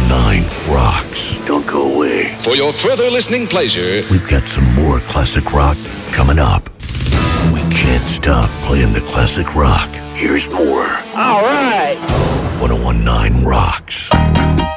1019 rocks. Don't go away. For your further listening pleasure, we've got some more classic rock coming up. We can't stop playing the classic rock. Here's more. All right. 1019 rocks.